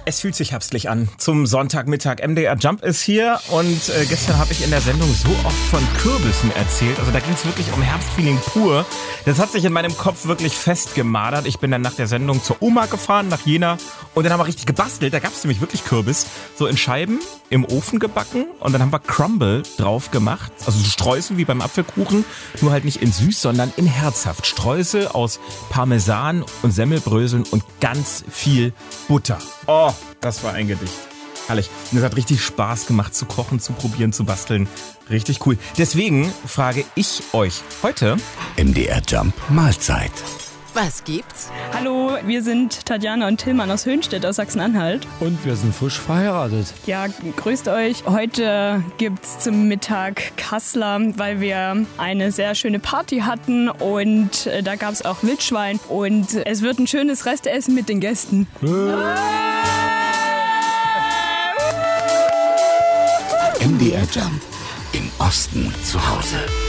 Es fühlt sich herbstlich an. Zum Sonntagmittag. MDR Jump ist hier und gestern habe ich in der Sendung so oft von Kürbissen erzählt. Also da ging es wirklich um Herbstfeeling pur. Das hat sich in meinem Kopf wirklich festgemadert. Ich bin dann nach der Sendung zur Oma gefahren, nach Jena. Und dann haben wir richtig gebastelt. Da gab es nämlich wirklich Kürbis. So in Scheiben im Ofen gebacken. Und dann haben wir Crumble drauf gemacht. Also so Streusel wie beim Apfelkuchen. Nur halt nicht in süß, sondern in herzhaft. Streusel aus Parmesan und Semmelbröseln und ganz viel Butter. Oh, das war ein Gedicht. Herrlich. Und es hat richtig Spaß gemacht zu kochen, zu probieren, zu basteln. Richtig cool. Deswegen frage ich euch heute: MDR Jump Mahlzeit. Was gibt's? Hallo, wir sind Tatjana und Tillmann aus Höhnstedt aus Sachsen-Anhalt. Und wir sind frisch verheiratet. Ja, grüßt euch. Heute gibt's zum Mittag Kassler, weil wir eine sehr schöne Party hatten und da gab's auch Wildschwein und es wird ein schönes Restessen mit den Gästen. MDR Jump. Im Osten zu Hause.